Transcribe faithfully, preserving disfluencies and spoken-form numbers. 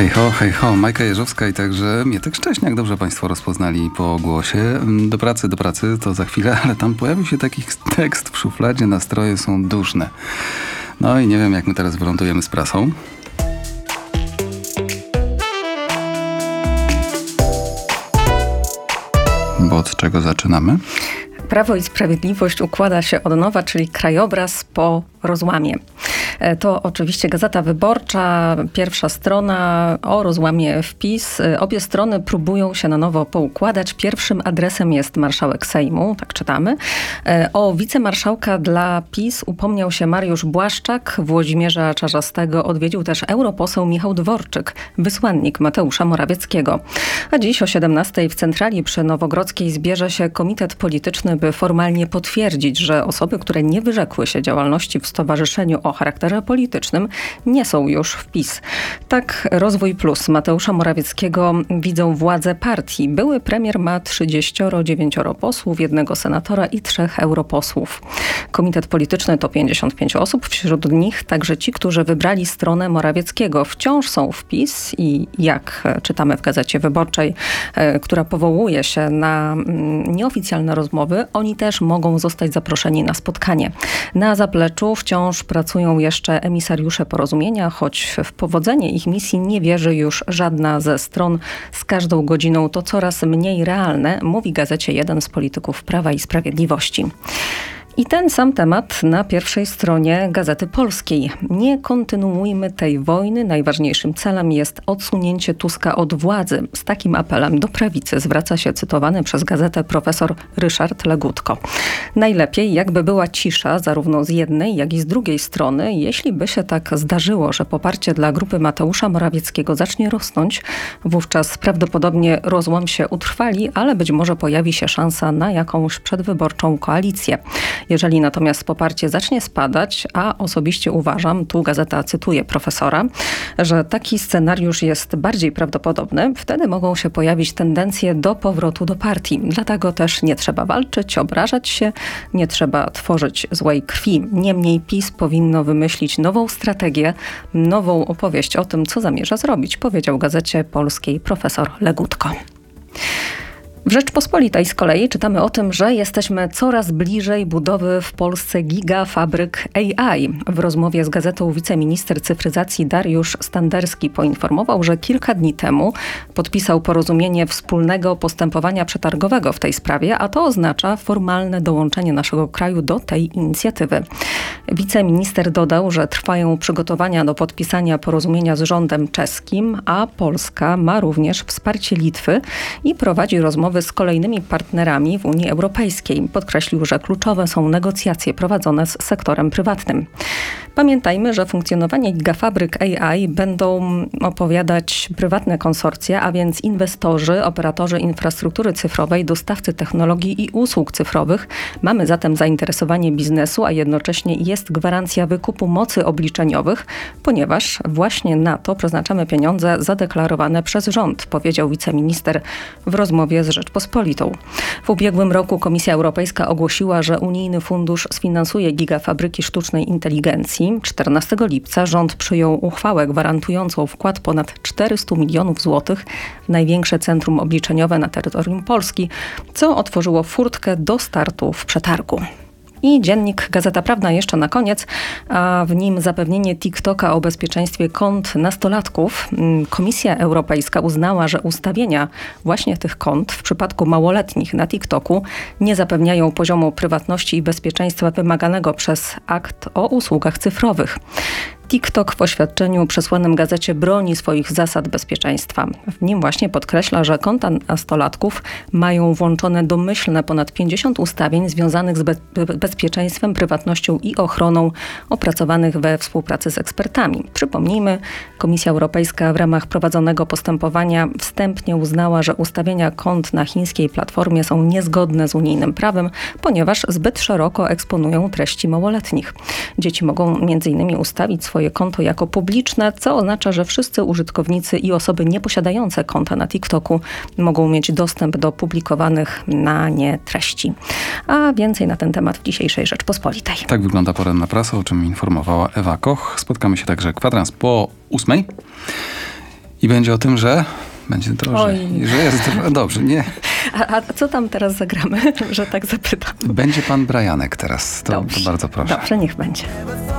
Hej ho, hej ho, Majka Jeżowska i także Mietek Szcześniak. Dobrze Państwo rozpoznali po głosie. Do pracy, do pracy to za chwilę, ale tam pojawił się taki tekst w szufladzie, nastroje są duszne. No i nie wiem, jak my teraz wylądujemy z prasą. Bo od czego zaczynamy? Prawo i Sprawiedliwość układa się od nowa, czyli krajobraz po rozłamie. To oczywiście Gazeta Wyborcza, pierwsza strona o rozłamie w PiS. Obie strony próbują się na nowo poukładać. Pierwszym adresem jest marszałek Sejmu, tak czytamy. O wicemarszałka dla PiS upomniał się Mariusz Błaszczak. Włodzimierza Czarzastego odwiedził też europoseł Michał Dworczyk, wysłannik Mateusza Morawieckiego. A dziś o siedemnastej w centrali przy Nowogrodzkiej zbierze się komitet polityczny, by formalnie potwierdzić, że osoby, które nie wyrzekły się działalności w stowarzyszeniu o charakterze politycznym, nie są już w PiS. Tak Rozwój Plus Mateusza Morawieckiego widzą władze partii. Były premier ma trzydzieści dziewięć posłów, jednego senatora i trzech europosłów. Komitet polityczny to pięćdziesiąt pięć osób, wśród nich także ci, którzy wybrali stronę Morawieckiego. Wciąż są w PiS i jak czytamy w Gazecie Wyborczej, która powołuje się na nieoficjalne rozmowy, oni też mogą zostać zaproszeni na spotkanie. Na zapleczu wciąż pracują jeszcze emisariusze porozumienia, choć w powodzenie ich misji nie wierzy już żadna ze stron. Z każdą godziną to coraz mniej realne, mówi Gazecie jeden z polityków Prawa i Sprawiedliwości. I ten sam temat na pierwszej stronie Gazety Polskiej. Nie kontynuujmy tej wojny. Najważniejszym celem jest odsunięcie Tuska od władzy. Z takim apelem do prawicy zwraca się cytowany przez gazetę profesor Ryszard Legutko. Najlepiej jakby była cisza zarówno z jednej, jak i z drugiej strony. Jeśli by się tak zdarzyło, że poparcie dla grupy Mateusza Morawieckiego zacznie rosnąć, wówczas prawdopodobnie rozłam się utrwali, ale być może pojawi się szansa na jakąś przedwyborczą koalicję. Jeżeli natomiast poparcie zacznie spadać, a osobiście uważam, tu gazeta cytuje profesora, że taki scenariusz jest bardziej prawdopodobny, wtedy mogą się pojawić tendencje do powrotu do partii. Dlatego też nie trzeba walczyć, obrażać się, nie trzeba tworzyć złej krwi. Niemniej PiS powinno wymyślić nową strategię, nową opowieść o tym, co zamierza zrobić, powiedział Gazecie Polskiej profesor Legutko. W Rzeczpospolitej z kolei czytamy o tym, że jesteśmy coraz bliżej budowy w Polsce gigafabryk A I. W rozmowie z gazetą wiceminister cyfryzacji Dariusz Standerski poinformował, że kilka dni temu podpisał porozumienie wspólnego postępowania przetargowego w tej sprawie, a to oznacza formalne dołączenie naszego kraju do tej inicjatywy. Wiceminister dodał, że trwają przygotowania do podpisania porozumienia z rządem czeskim, a Polska ma również wsparcie Litwy i prowadzi rozmowy z kolejnymi partnerami w Unii Europejskiej. Podkreślił, że kluczowe są negocjacje prowadzone z sektorem prywatnym. Pamiętajmy, że funkcjonowanie gigafabryk A I będą opowiadać prywatne konsorcja, a więc inwestorzy, operatorzy infrastruktury cyfrowej, dostawcy technologii i usług cyfrowych. Mamy zatem zainteresowanie biznesu, a jednocześnie jest gwarancja wykupu mocy obliczeniowych, ponieważ właśnie na to przeznaczamy pieniądze zadeklarowane przez rząd, powiedział wiceminister w rozmowie z Rzeczpospolitą. W ubiegłym roku Komisja Europejska ogłosiła, że unijny fundusz sfinansuje gigafabryki sztucznej inteligencji. czternastego lipca rząd przyjął uchwałę gwarantującą wkład ponad czterysta milionów złotych w największe centrum obliczeniowe na terytorium Polski, co otworzyło furtkę do startu w przetargu. I dziennik Gazeta Prawna jeszcze na koniec, a w nim zapewnienie TikToka o bezpieczeństwie kont nastolatków. Komisja Europejska uznała, że ustawienia właśnie tych kont w przypadku małoletnich na TikToku nie zapewniają poziomu prywatności i bezpieczeństwa wymaganego przez akt o usługach cyfrowych. TikTok w oświadczeniu przesłanym gazecie broni swoich zasad bezpieczeństwa. W nim właśnie podkreśla, że konta nastolatków mają włączone domyślne ponad pięćdziesiąt ustawień związanych z be- bezpieczeństwem, prywatnością i ochroną opracowanych we współpracy z ekspertami. Przypomnijmy, Komisja Europejska w ramach prowadzonego postępowania wstępnie uznała, że ustawienia kont na chińskiej platformie są niezgodne z unijnym prawem, ponieważ zbyt szeroko eksponują treści małoletnich. Dzieci mogą między innymi ustawić swoje konto jako publiczne, co oznacza, że wszyscy użytkownicy i osoby nieposiadające konta na TikToku mogą mieć dostęp do publikowanych na nie treści. A więcej na ten temat w dzisiejszej Rzeczpospolitej. Tak wygląda poranna prasa, o czym informowała Ewa Koch. Spotkamy się także kwadrans po ósmej. I będzie o tym, że będzie drożej. Oj. Że jest dro- dobrze, nie. A, a co tam teraz zagramy, że tak zapytam? Będzie pan Brajanek teraz. To, to Dobrze. bardzo proszę. Dobrze, niech będzie.